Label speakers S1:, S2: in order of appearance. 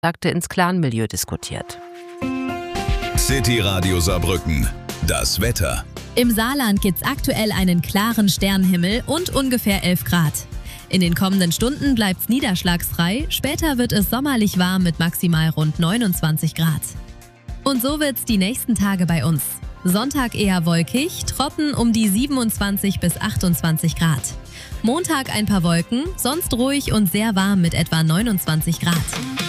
S1: Kontakte ins Clanmilieu diskutiert.
S2: City Radio Saarbrücken. Das Wetter.
S3: Im Saarland gibt's aktuell einen klaren Sternenhimmel und ungefähr 11 Grad. In den kommenden Stunden bleibt's niederschlagsfrei, später wird es sommerlich warm mit maximal rund 29 Grad. Und so wird's die nächsten Tage bei uns. Sonntag eher wolkig, trocken um die 27 bis 28 Grad. Montag ein paar Wolken, sonst ruhig und sehr warm mit etwa 29 Grad.